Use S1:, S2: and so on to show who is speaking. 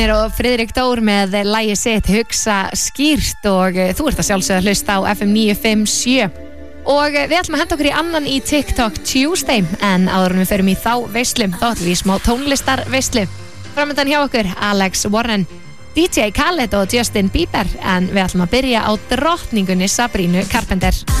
S1: Og Friðrik Dór með lagið sitt Hugsa skýrt og þú ert að sjálfsögða að hlusta á FM 957 og við ætlum að henda okkur í annan í TikTok Tuesday en áður en við förum í þá veislu þá ætlum við í smá tónlistar veislu framöndan hjá okkur Alex Warren, DJ Khaled og Justin Bieber en við ætlum að byrja á drottningunni Sabrinu Carpenter